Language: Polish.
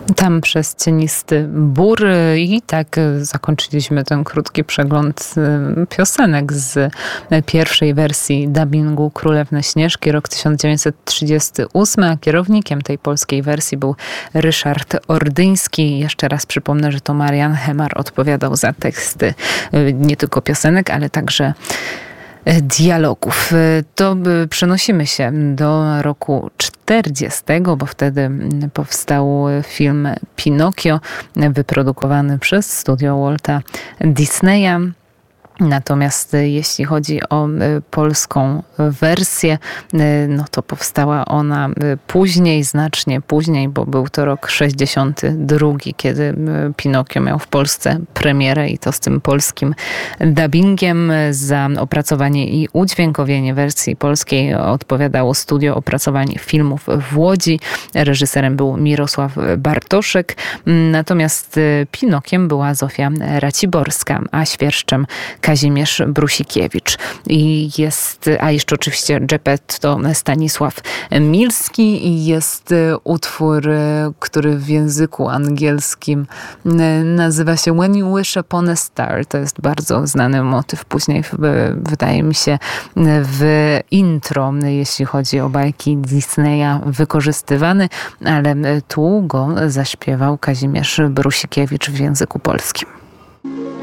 Tam przez cienisty bór i tak zakończyliśmy ten krótki przegląd piosenek z pierwszej wersji dubbingu Królewny Śnieżki, rok 1938, a kierownikiem tej polskiej wersji był Ryszard Ordyński. Jeszcze raz przypomnę, że to Marian Hemar odpowiadał za teksty nie tylko piosenek, ale także dialogów. To przenosimy się do roku 40, bo wtedy powstał film Pinokio, wyprodukowany przez studio Walta Disneya. Natomiast jeśli chodzi o polską wersję, no to powstała ona później, znacznie później, bo był to rok 62, kiedy Pinokio miał w Polsce premierę i to z tym polskim dubbingiem. Za opracowanie i udźwiękowienie wersji polskiej odpowiadało Studio Opracowań Filmów w Łodzi. Reżyserem był Mirosław Bartoszek, natomiast Pinokiem była Zofia Raciborska, a świerszczem Kazimierz Brusikiewicz. I a jeszcze oczywiście Geppetto Stanisław Milski i jest utwór, który w języku angielskim nazywa się When You Wish Upon a Star. To jest bardzo znany motyw. Później wydaje mi się w intro, jeśli chodzi o bajki Disneya, wykorzystywany, ale tu go zaśpiewał Kazimierz Brusikiewicz w języku polskim.